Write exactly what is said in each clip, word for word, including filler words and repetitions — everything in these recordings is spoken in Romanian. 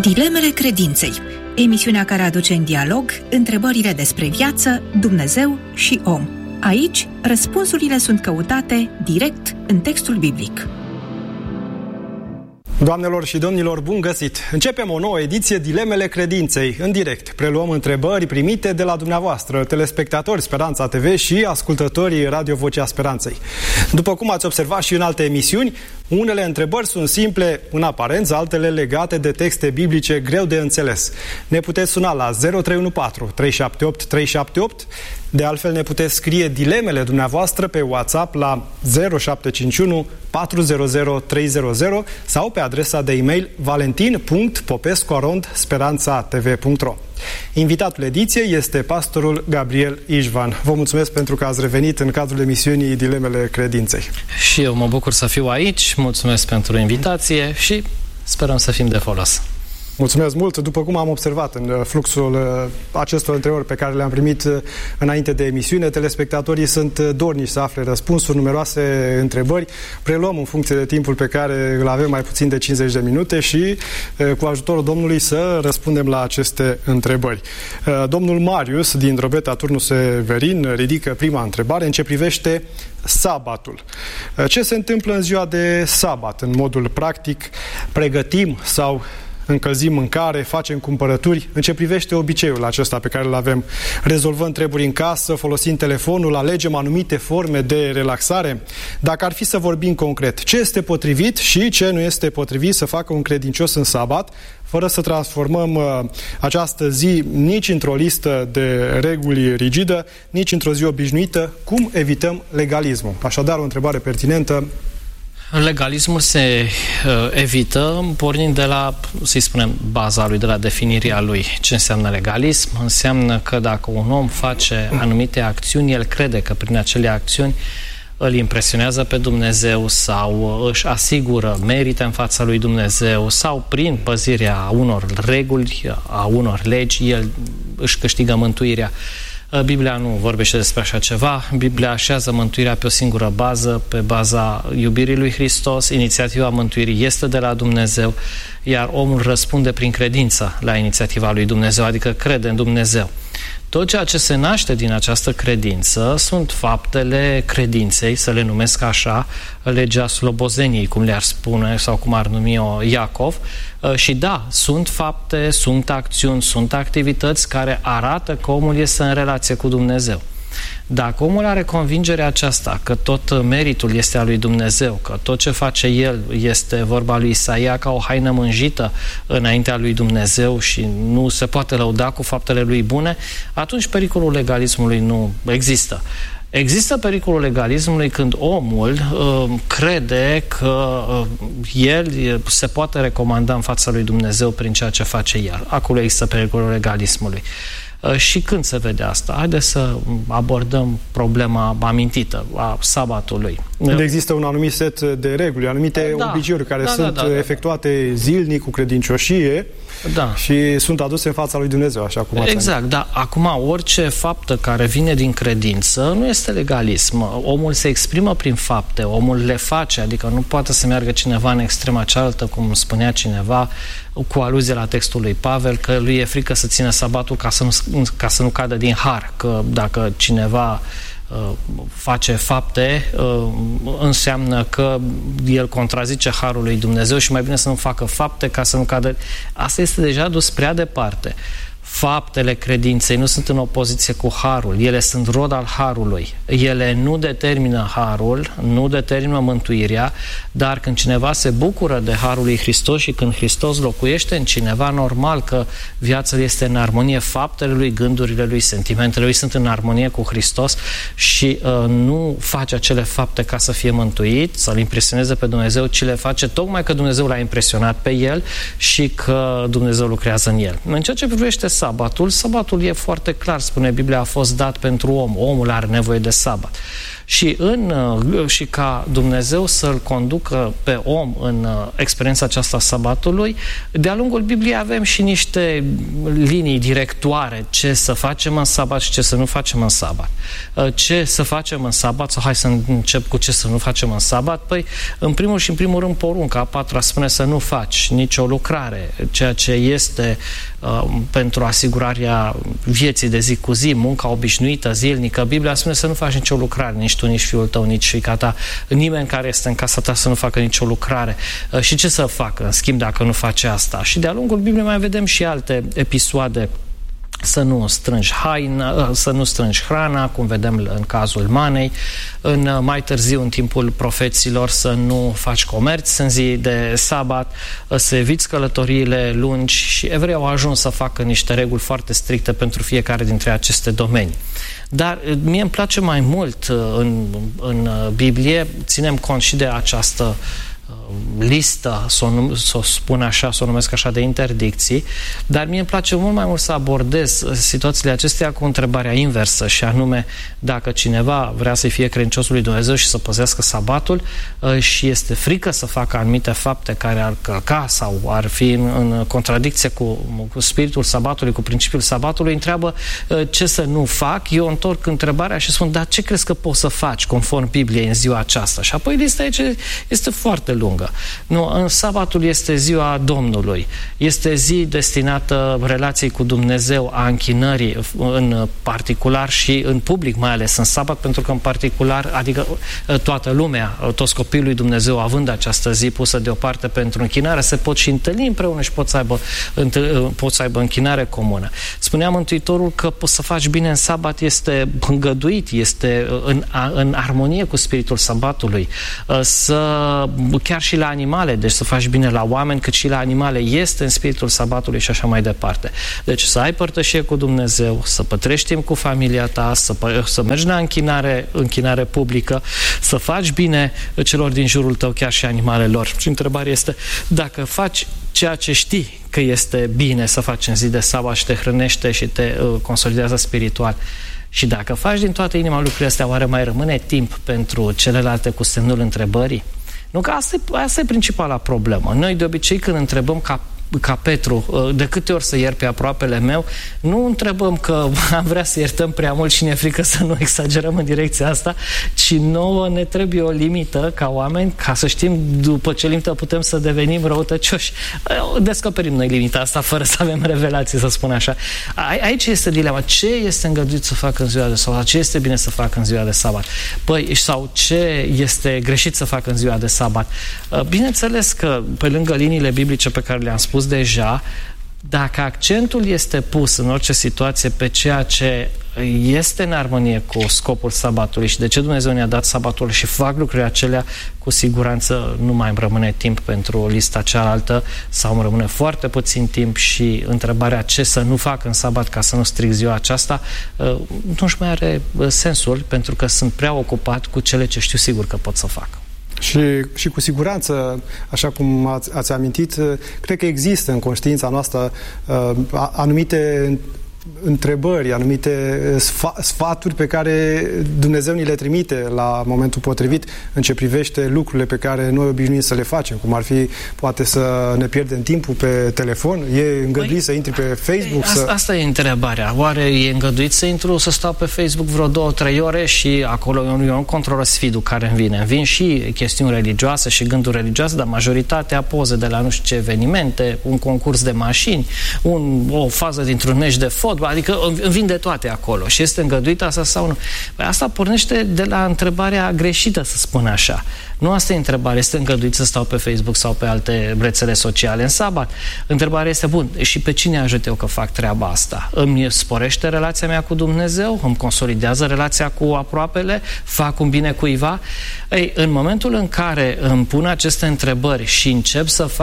Dilemele credinței, emisiunea care aduce în dialog întrebările despre viață, Dumnezeu și om. Aici, răspunsurile sunt căutate direct în textul biblic. Doamnelor și domnilor, bun găsit! Începem o nouă ediție Dilemele Credinței. În direct preluăm întrebări primite de la dumneavoastră, telespectatori Speranța T V și ascultătorii Radio Vocea Speranței. După cum ați observat și în alte emisiuni, unele întrebări sunt simple în aparență, altele legate de texte biblice greu de înțeles. Ne puteți suna la zero trei unu patru trei șapte opt trei șapte opt. De altfel, ne puteți scrie dilemele dumneavoastră pe WhatsApp la zero șapte cinci unu patru zero zero trei zero zero sau pe adresa de e-mail valentin punct popescu arond speranța t v punct r o. Invitatul ediției este pastorul Gabriel Ișvan. Vă mulțumesc pentru că ați revenit în cadrul emisiunii Dilemele Credinței. Și eu mă bucur să fiu aici, mulțumesc pentru invitație și sperăm să fim de folos. Mulțumesc mult! După cum am observat în fluxul acestor întrebări pe care le-am primit înainte de emisiune, telespectatorii sunt dornici să afle răspunsuri, numeroase întrebări. Preluăm în funcție de timpul pe care îl avem, mai puțin de cincizeci de minute și cu ajutorul Domnului să răspundem la aceste întrebări. Domnul Marius din Drobeta Turnu Severin ridică prima întrebare în ce privește sabatul. Ce se întâmplă în ziua de sabat? În modul practic, pregătim sau încălzim mâncare, facem cumpărături? În ce privește obiceiul acesta pe care îl avem, rezolvăm treburi în casă, folosim telefonul, alegem anumite forme de relaxare? Dacă ar fi să vorbim concret, ce este potrivit și ce nu este potrivit să facă un credincios în sabat, fără să transformăm uh, această zi nici într-o listă de reguli rigidă, nici într-o zi obișnuită, cum evităm legalismul? Așadar, o întrebare pertinentă. Legalismul se uh, evită pornind de la, să-i spunem, baza lui, de la definirea lui. Ce înseamnă legalism? Înseamnă că dacă un om face anumite acțiuni, el crede că prin acele acțiuni îl impresionează pe Dumnezeu sau își asigură merite în fața lui Dumnezeu sau prin păzirea unor reguli, a unor legi, el își câștigă mântuirea. Biblia nu vorbește despre așa ceva. Biblia așează mântuirea pe o singură bază, pe baza iubirii lui Hristos. Inițiativa mântuirii este de la Dumnezeu, iar omul răspunde prin credință la inițiativa lui Dumnezeu, adică crede în Dumnezeu. Tot ceea ce se naște din această credință sunt faptele credinței, să le numesc așa, legea slobozeniei, cum le-ar spune sau cum ar numi-o Iacov. Și da, sunt fapte, sunt acțiuni, sunt activități care arată că omul este în relație cu Dumnezeu. Dacă omul are convingerea aceasta că tot meritul este al lui Dumnezeu, că tot ce face el este, vorba lui Isaia, ca o haină mânjită înaintea lui Dumnezeu și nu se poate lăuda cu faptele lui bune, atunci pericolul legalismului nu există. Există pericolul legalismului când omul uh, crede că uh, el se poate recomanda în fața lui Dumnezeu prin ceea ce face el. Acolo există pericolul legalismului. Și când se vede asta? Haideți să abordăm problema amintită a sabatului. Există un anumit set de reguli, anumite da, obiceiuri care da, sunt da, da, efectuate da. zilnic cu credincioșie da. și sunt aduse în fața lui Dumnezeu, așa cum ați Exact, da. Acum, orice faptă care vine din credință nu este legalism. Omul se exprimă prin fapte, omul le face, adică nu poate să meargă cineva în extrema cealaltă, cum spunea cineva, cu aluzie la textul lui Pavel, că lui e frică să țină sabatul ca să nu, ca să nu cadă din har, că dacă cineva uh, face fapte, uh, înseamnă că el contrazice harul lui Dumnezeu și mai bine să nu facă fapte ca să nu cadă. Asta este deja dus prea departe. Faptele credinței nu sunt în opoziție cu harul, ele sunt rod al harului. Ele nu determină harul, nu determină mântuirea, dar când cineva se bucură de harul lui Hristos și când Hristos locuiește în cineva, normal că viața este în armonie, faptele lui, gândurile lui, sentimentele lui sunt în armonie cu Hristos și uh, nu face acele fapte ca să fie mântuit, să-L impresioneze pe Dumnezeu, ci le face tocmai că Dumnezeu l-a impresionat pe el și că Dumnezeu lucrează în el. În ceea ce privește sabatul, sabatul e foarte clar, spune Biblia, a fost dat pentru om. Omul are nevoie de sabat. și, în, și ca Dumnezeu să-l conducă pe om în experiența aceasta a sabatului. De-a lungul Bibliei avem și niște linii directoare, ce să facem în sabat și ce să nu facem în sabat. Ce să facem în sabat, sau hai să încep cu ce să nu facem în sabat. Păi, în primul și în primul rând, porunca a patra spune să nu faci nicio lucrare, ceea ce este uh, pentru asigurarea vieții de zi cu zi, munca obișnuită, zilnică. Biblia spune să nu faci nicio lucrare, nici tu, nici fiul tău, nici fiica ta, nimeni care este în casa ta să nu facă nicio lucrare. Uh, și ce să facă, în schimb, dacă nu face asta? Și de-a lungul Bibliei mai vedem și alte episoade. Să nu strângi haina, să nu strângi hrana, cum vedem în cazul manei. În, mai târziu, în timpul profeților, să nu faci comerț în zi de sabat, să eviți călătoriile lungi, și evreii au ajuns să facă niște reguli foarte stricte pentru fiecare dintre aceste domenii. Dar mie îmi place mai mult în, în Biblie, ținem cont și de această listă, să o, să o spun așa, să o numesc așa, de interdicții, dar mie îmi place mult mai mult să abordez situațiile acestea cu întrebarea inversă, și anume, dacă cineva vrea să fie credinciosul lui Dumnezeu și să păzească sabatul și este frică să facă anumite fapte care ar călca sau ar fi în, în contradicție cu, cu spiritul sabatului, cu principiul sabatului, întreabă ce să nu fac. Eu întorc întrebarea și spun, dar ce crezi că poți să faci conform Bibliei în ziua aceasta? Și apoi lista aici este foarte lungă. Nu, în sabatul este ziua Domnului. Este zi destinată relației cu Dumnezeu, a închinării în particular și în public, mai ales în sabat, pentru că în particular, adică toată lumea, toți copiii lui Dumnezeu, având această zi pusă deoparte pentru închinare, se pot și întâlni împreună și pot să aibă, pot să aibă închinare comună. Spunea Mântuitorul că să faci bine în sabat este îngăduit, este în, în armonie cu spiritul sabatului. Să chiar și la animale, deci să faci bine la oameni cât și la animale, este în spiritul sabatului și așa mai departe. Deci să ai părtășie cu Dumnezeu, să pătrești timp cu familia ta, să, să mergi la închinare, închinare publică, să faci bine celor din jurul tău, chiar și animalelor. Și întrebarea este, dacă faci ceea ce știi că este bine să faci în zi de sabat și te hrănește și te uh, consolidează spiritual, și dacă faci din toată inima lucrurile astea, oare mai rămâne timp pentru celelalte cu semnul întrebării? Nu, că asta e, asta e principala problemă. Noi, de obicei, când întrebăm ca, ca Petru, de câte ori să iert pe aproapele meu, nu întrebăm că am vrea să iertăm prea mult și ne frică să nu exagerăm în direcția asta, ci nouă ne trebuie o limită ca oameni, ca să știm după ce limită putem să devenim răutăcioși. Descoperim noi limita asta fără să avem revelații, să spun așa. Aici este dilema. Ce este îngăduit să facă în ziua de sabat? Ce este bine să facă în ziua de sabat? Păi, sau ce este greșit să facă în ziua de sabat? Bineînțeles că, pe lângă liniile biblice pe care le-am spus deja, dacă accentul este pus în orice situație pe ceea ce este în armonie cu scopul sabatului și de ce Dumnezeu ne-a dat sabatul și fac lucrurile acelea, cu siguranță nu mai îmi rămâne timp pentru lista cealaltă sau îmi rămâne foarte puțin timp, și întrebarea ce să nu fac în sabat ca să nu stric ziua aceasta nu-și mai are sensul, pentru că sunt prea ocupat cu cele ce știu sigur că pot să fac. Și, și cu siguranță, așa cum ați, ați amintit, cred că există în conștiința noastră uh, anumite întrebări, anumite sfa, sfaturi pe care Dumnezeu ni le trimite la momentul potrivit în ce privește lucrurile pe care noi obișnuim să le facem, cum ar fi poate să ne pierdem timpul pe telefon, e îngăduit păi, să intri pe Facebook? Asta, să... asta e întrebarea. Oare e îngăduit să intru, să stau pe Facebook vreo două, trei ore și acolo eu nu controlez feed-ul care îmi vine. Îmi vin și chestiuni religioase și gânduri religioase, dar majoritatea poze de la nu știu ce evenimente, un concurs de mașini, un, o fază dintr-un meci de fotbal, adică îmi vin de toate acolo. Și este îngăduit asta sau nu? Păi asta pornește de la întrebarea greșită, să spun așa. Nu asta e întrebarea, este îngăduit să stau pe Facebook sau pe alte rețele sociale în sabat. Întrebarea este, bun, și pe cine ajut eu că fac treaba asta? Îmi sporește relația mea cu Dumnezeu? Îmi consolidează relația cu aproapele? Fac un bine cuiva? Ei, în momentul în care îmi pun aceste întrebări și încep să fac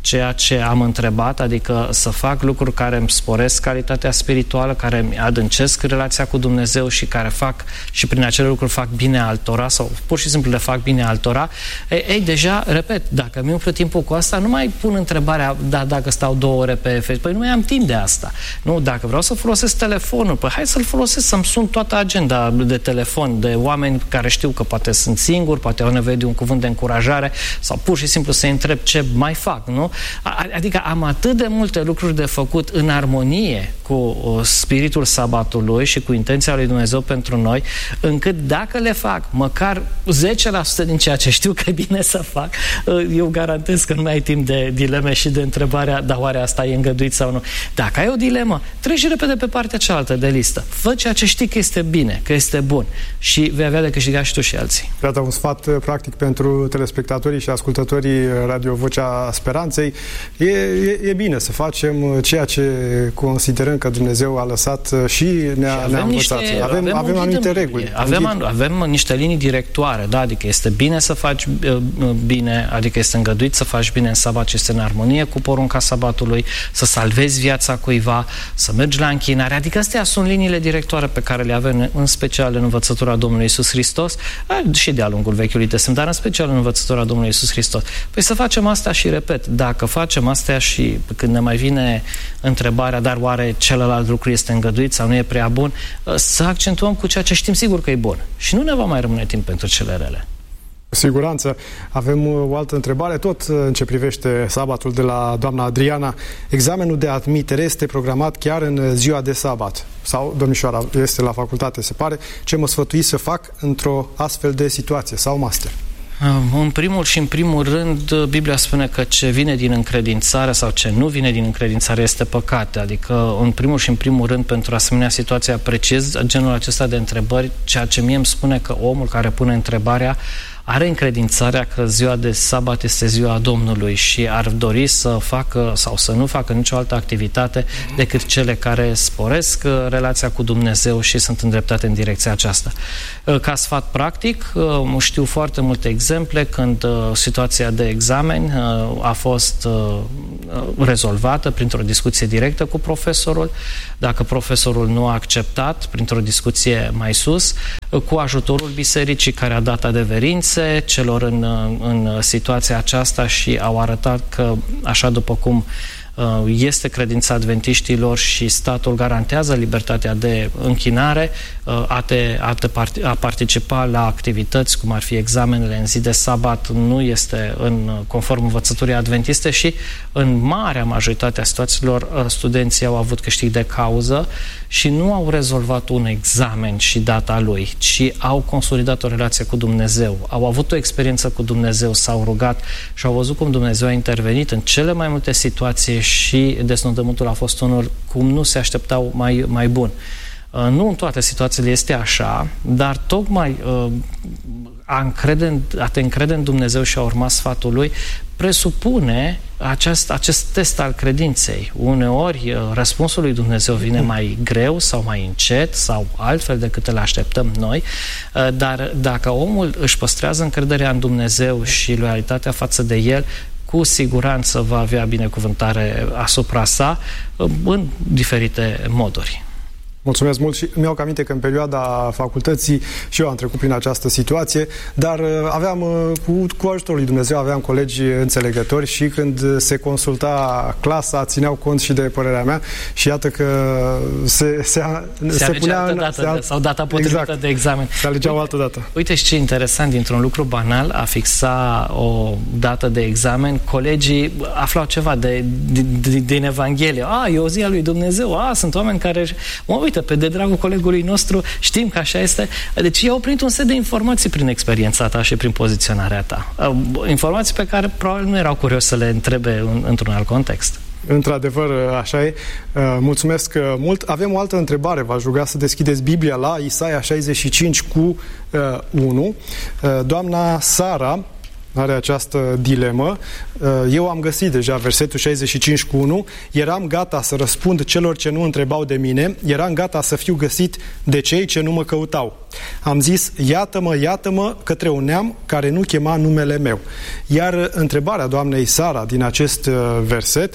ceea ce am întrebat, adică să fac lucruri care îmi sporesc calitatea spirituală, care îmi adâncesc relația cu Dumnezeu și care fac și prin acele lucruri fac bine altora sau pur și simplu le fac bine altora, ei, ei deja, repet, dacă mi umflu timpul cu asta, nu mai pun întrebarea, da, dacă stau două ore pe Facebook, păi nu mai am timp de asta. Nu, dacă vreau să folosesc telefonul, păi hai să-l folosesc, să-mi sun toată agenda de telefon de oameni care știu că poate sunt singuri, poate au nevoie de un cuvânt de încurajare sau pur și simplu să-i întreb ce mai fac, nu? Adică am atât de multe lucruri de făcut în armonie cu spiritul sabatului și cu intenția lui Dumnezeu pentru noi, încât dacă le fac măcar zece la sută din ceea ce știu că e bine să fac, eu garantez că nu mai ai timp de dileme și de întrebarea, dar oare asta e îngăduit sau nu? Dacă ai o dilemă, treci repede pe partea cealaltă de listă. Fă ceea ce știi că este bine, că este bun și vei avea de câștigat și tu și alții. Iată un sfat practic pentru telespectatorii și ascultătorii Radio Vocea Speranței. E, e, e bine să facem ceea ce considerăm că Dumnezeu a lăsat și ne-a, ne-a învățat. Niște, avem, avem, avem anumite reguli. Avem, avem niște linii directoare, da? Adică este bine să faci bine, adică este îngăduit să faci bine în sabat și este în armonie cu porunca sabatului, să salvezi viața cuiva, să mergi la închinare. Adică astea sunt liniile directoare pe care le avem în special în învățătura Domnului Iisus Hristos și de-a lungul Vechiului Testament, dar în special în învățătura Domnului Iisus Hristos. Păi să facem asta și, repet, dacă facem astea și când ne mai vine întrebarea, dar oare celălalt lucru este îngăduit sau nu e prea bun, să accentuăm cu ceea ce știm sigur că e bun. Și nu ne va mai rămâne timp pentru cele rele. Cu siguranță. Avem o altă întrebare, tot în ce privește sabatul, de la doamna Adriana. Examenul de admitere este programat chiar în ziua de sabat. Sau, domnișoara, este la facultate, se pare. Ce mă sfătuiți să fac într-o astfel de situație? Sau master? În primul și în primul rând, Biblia spune că ce vine din încredințare sau ce nu vine din încredințare este păcat. Adică, în primul și în primul rând, pentru asemenea situația precis, genul acesta de întrebări, ceea ce mie îmi spune că omul care pune întrebarea are încredințarea că ziua de sabat este ziua Domnului și ar dori să facă sau să nu facă nicio altă activitate decât cele care sporesc relația cu Dumnezeu și sunt îndreptate în direcția aceasta. Ca sfat practic, știu foarte multe exemple când situația de examen a fost rezolvată printr-o discuție directă cu profesorul. Dacă profesorul nu a acceptat, printr-o discuție mai sus, cu ajutorul bisericii care a dat adeverințe celor în, în situația aceasta și au arătat că, așa după cum este credința adventiștilor și statul garantează libertatea de închinare, a, te, a, te part, a participa la activități cum ar fi examenele în zi de sabat nu este în conform învățăturii adventiste și în marea majoritate a situațiilor studenții au avut câștig de cauză și nu au rezolvat un examen și data lui, ci au consolidat o relație cu Dumnezeu, au avut o experiență cu Dumnezeu, s-au rugat și au văzut cum Dumnezeu a intervenit în cele mai multe situații și desnodământul a fost unul cum nu se așteptau mai, mai bun. Nu în toate situațiile este așa, dar tocmai a, încrede, a te încrede în Dumnezeu și a urma sfatul Lui presupune acest, acest test al credinței. Uneori răspunsul lui Dumnezeu vine mai greu sau mai încet sau altfel decât îl așteptăm noi, dar dacă omul își păstrează încrederea în Dumnezeu și loialitatea față de El, cu siguranță va avea binecuvântare asupra sa în diferite moduri. Mulțumesc mult și mi-au aminte că în perioada facultății și eu am trecut prin această situație, dar aveam, cu, cu ajutorul lui Dumnezeu, aveam colegi înțelegători și când se consulta clasa, țineau cont și de părerea mea și iată că se, se, se, se punea în, dată, se al... sau data potrivită exact, de examen. Se alegea o altă dată. Uite și ce interesant, dintr-un lucru banal, a fixa o dată de examen, colegii aflau ceva de, de, de, din Evanghelie. A, e o zi a lui Dumnezeu, a, sunt oameni care... Mă, uite, pe de dragul colegului nostru, știm că așa este. Deci eu au primit un set de informații prin experiența ta și prin poziționarea ta. Informații pe care probabil nu erau curios să le întrebe în, într-un alt context. Într-adevăr, așa e. Mulțumesc mult. Avem o altă întrebare. V-aș ruga să deschideți Biblia la Isaia șaizeci și cinci cu unu. Doamna Sara are această dilemă. Eu am găsit deja versetul șaizeci și cinci cu unu. Eram gata să răspund celor ce nu întrebau de mine, eram gata să fiu găsit de cei ce nu mă căutau. Am zis, iată-mă, iată-mă către un neam care nu chema numele meu. Iar întrebarea doamnei Sara din acest verset,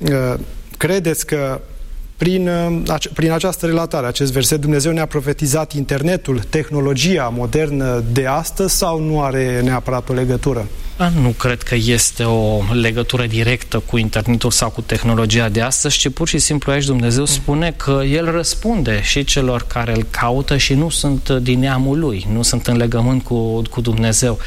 credeți că Prin, prin această relatare, acest verset, Dumnezeu ne-a profetizat internetul, tehnologia modernă de astăzi sau nu are neapărat o legătură? Nu cred că este o legătură directă cu internetul sau cu tehnologia de astăzi, ci pur și simplu aici Dumnezeu spune că El răspunde și celor care îl caută și nu sunt din neamul lui, nu sunt în legământ cu, cu Dumnezeu.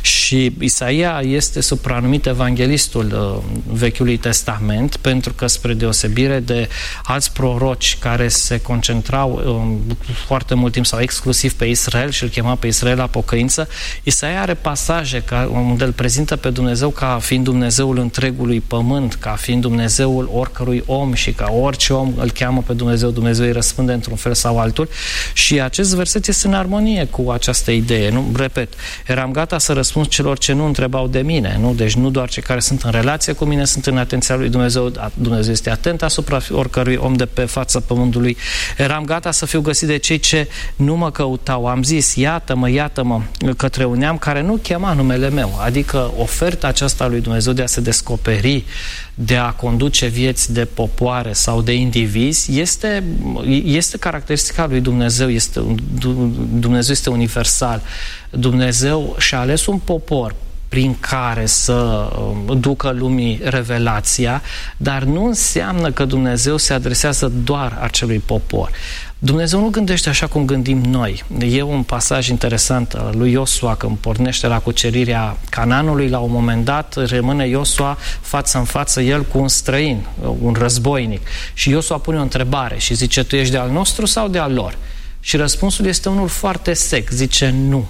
Și Isaia este supranumit evanghelistul uh, Vechiului Testament, pentru că spre deosebire de alți proroci care se concentrau uh, foarte mult timp sau exclusiv pe Israel și îl chema pe Israel la pocăință, Isaia are pasaje ca, unde îl prezintă pe Dumnezeu ca fiind Dumnezeul întregului pământ, ca fiind Dumnezeul oricărui om și ca orice om îl cheamă pe Dumnezeu, Dumnezeu îi răspunde într-un fel sau altul și acest verset este în armonie cu această idee. Nu? Repet, eram gata să răspund celor ce nu întrebau de mine, nu? Deci nu doar cei care sunt în relație cu mine sunt în atenția lui Dumnezeu, Dumnezeu este atent asupra oricărui om de pe fața pământului. Eram gata să fiu găsit de cei ce nu mă căutau. Am zis, iată-mă, iată-mă către un neam care nu chema numele meu, adică oferta aceasta lui Dumnezeu de a se descoperi, de a conduce vieți de popoare sau de indivizi, este, este caracteristica lui Dumnezeu, este, Dumnezeu este universal. Dumnezeu și-a ales un popor prin care să ducă lumii revelația, dar nu înseamnă că Dumnezeu se adresează doar acelui popor. Dumnezeu nu gândește așa cum gândim noi. E un pasaj interesant al lui Iosua, când pornește la cucerirea Canaanului, la un moment dat rămâne Iosua față în față el cu un străin, un războinic. Și Iosua pune o întrebare și zice, tu ești de al nostru sau de al lor? Și răspunsul este unul foarte sec, zice nu.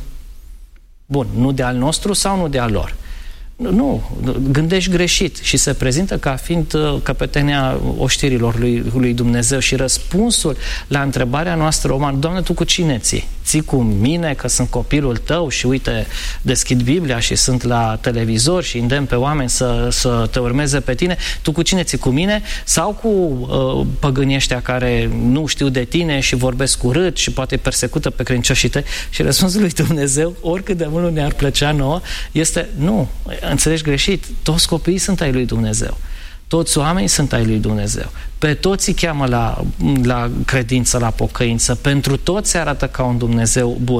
Bun, nu de al nostru sau nu de al lor? Nu, gândești greșit și se prezintă ca fiind căpetenia oștirilor lui, lui Dumnezeu și răspunsul la întrebarea noastră umană, Doamne, tu cu cine ții? Ții cu mine că sunt copilul tău și uite, deschid Biblia și sunt la televizor și îndemn pe oameni să, să te urmeze pe tine, tu cu cine ții? Cu mine? Sau cu uh, păgânii ăștia care nu știu de tine și vorbesc urât și poate persecută pe credincioșii tăi? Și răspunsul lui Dumnezeu, oricât de mult ne-ar plăcea nouă, este nu. Înțelegi greșit, toți copiii sunt ai lui Dumnezeu. Toți oamenii sunt ai lui Dumnezeu. Pe toți îi cheamă la, la credință, la pocăință. Pentru toți se arată ca un Dumnezeu bun.